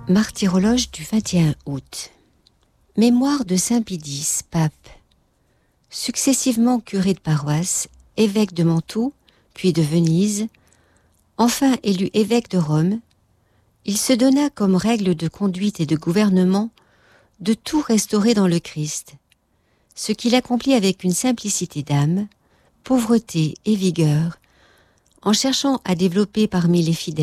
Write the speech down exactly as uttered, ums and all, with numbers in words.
Martyrologe du vingt et un août. Mémoire de saint Pie X, pape. Successivement curé de paroisse, évêque de Mantoue, puis de Venise, enfin élu évêque de Rome, il se donna comme règle de conduite et de gouvernement de tout restaurer dans le Christ, ce qu'il accomplit avec une simplicité d'âme, pauvreté et vigueur, en cherchant à développer parmi les fidèles